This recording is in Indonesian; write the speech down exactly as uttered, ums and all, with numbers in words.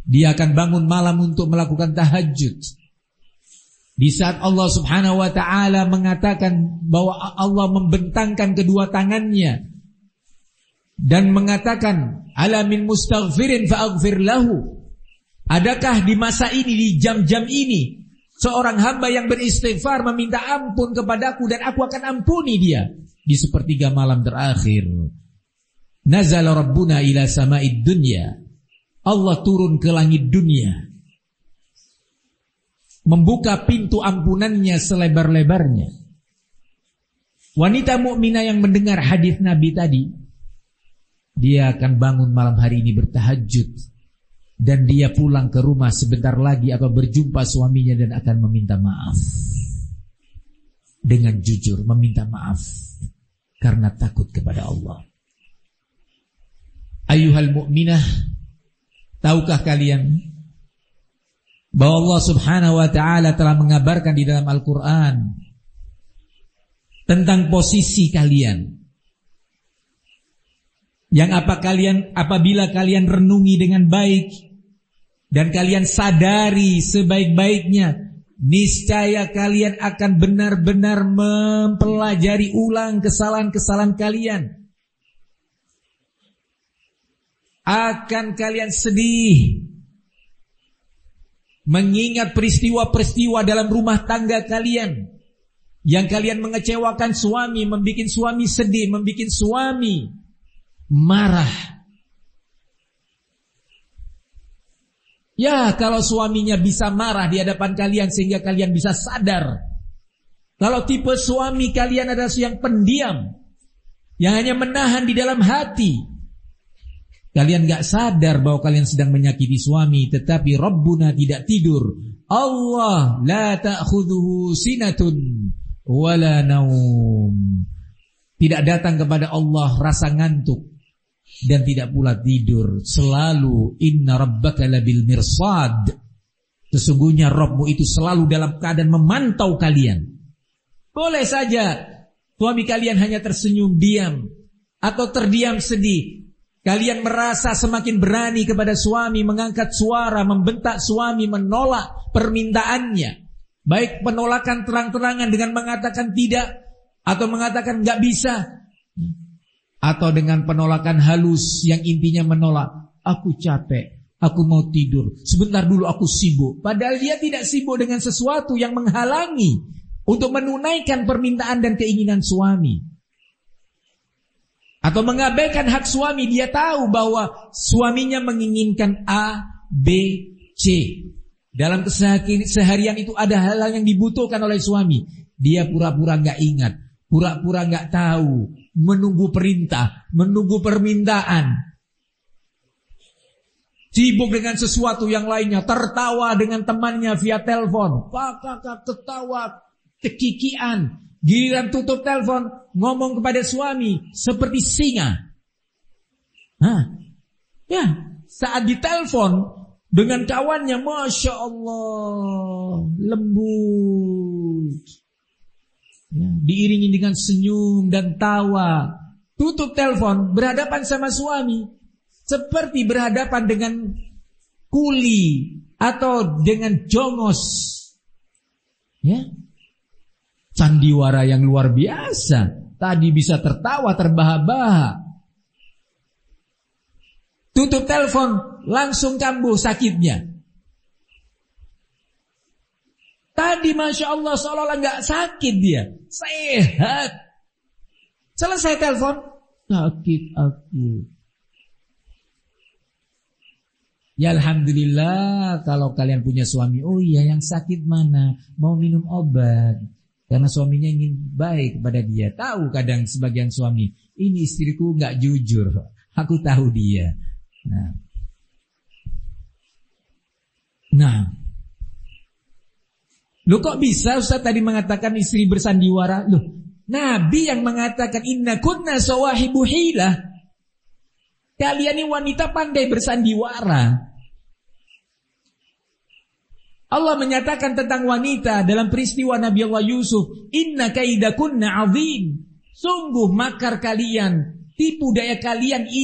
Dia akan bangun malam untuk melakukan tahajud. Di saat Allah subhanahu wa ta'ala mengatakan bahwa Allah membentangkan kedua tangannya dan mengatakan, ala min mustaghfirin fa'aghfir lahu. Adakah di masa ini, di jam-jam ini, seorang hamba yang beristighfar meminta ampun kepadaku dan aku akan ampuni dia. Di sepertiga malam terakhir, nazala rabbuna ila sama'id dunya. Allah turun ke langit dunia, membuka pintu ampunannya selebar-lebarnya. Wanita mukminah yang mendengar hadis Nabi tadi, dia akan bangun malam hari ini bertahajud, dan dia pulang ke rumah sebentar lagi akan berjumpa suaminya dan akan meminta maaf. Dengan jujur meminta maaf karena takut kepada Allah. Ayuhal mukminah, tahukah kalian bahwa Allah subhanahu wa ta'ala telah mengabarkan di dalam Al-Quran tentang posisi kalian, yang apa kalian apabila kalian renungi dengan baik dan kalian sadari sebaik-baiknya, niscaya kalian akan benar-benar mempelajari ulang kesalahan-kesalahan kalian. Akan kalian sedih mengingat peristiwa-peristiwa dalam rumah tangga kalian yang kalian mengecewakan suami, membuat suami sedih, membuat suami marah. Ya, kalau suaminya bisa marah di hadapan kalian sehingga kalian bisa sadar kalau tipe suami kalian adalah yang pendiam, yang hanya menahan di dalam hati, kalian gak sadar bahwa kalian sedang menyakiti suami. Tetapi Rabbuna tidak tidur. Allah la ta'khudhuhu sinatun wala naum. Tidak datang kepada Allah rasa ngantuk dan tidak pula tidur. Selalu inna rabbaka labil mirsad. Sesungguhnya Rabbmu itu selalu dalam keadaan memantau kalian. Boleh saja suami kalian hanya tersenyum diam atau terdiam sedih. Kalian merasa semakin berani kepada suami, mengangkat suara, membentak suami, menolak permintaannya. Baik penolakan terang-terangan dengan mengatakan tidak, atau mengatakan gak bisa, atau dengan penolakan halus yang intinya menolak. Aku capek, aku mau tidur, sebentar dulu aku sibuk. Padahal dia tidak sibuk dengan sesuatu yang menghalangi untuk menunaikan permintaan dan keinginan suami. Atau mengabaikan hak suami. Dia tahu bahwa suaminya menginginkan A, B, C. Dalam keseharian itu ada hal-hal yang dibutuhkan oleh suami. Dia pura-pura gak ingat, pura-pura gak tahu, menunggu perintah, menunggu permintaan, sibuk dengan sesuatu yang lainnya, tertawa dengan temannya via telepon, kakak ketawa, kekikian. Giliran tutup telepon, ngomong kepada suami seperti singa. Hah? Ya, saat ditelepon dengan kawannya, Masya Allah, lembut. Ya, diiringi dengan senyum dan tawa. Tutup telepon, berhadapan sama suami, seperti berhadapan dengan kuli atau dengan jongos. Ya. Sandiwara yang luar biasa. Tadi bisa tertawa terbahak-bahak. Tutup telepon, langsung kambuh sakitnya. Tadi Masya Allah seolah-olah gak sakit dia, sehat. Selesai telepon, sakit aku. Ya Alhamdulillah kalau kalian punya suami. Oh iya, yang sakit mana? Mau minum obat. Karena suaminya ingin baik kepada dia. Tahu kadang sebagian suami, ini istriku gak jujur, aku tahu dia. Nah, nah, loh kok bisa Ustaz tadi mengatakan istri bersandiwara? Loh, Nabi yang mengatakan inna kunna sawahibu hilah. Kalian ini wanita pandai bersandiwara. Allah menyatakan tentang wanita dalam peristiwa Nabi Allah Yusuf, inna kaidakunna azim. Sungguh makar kalian, tipu daya kalian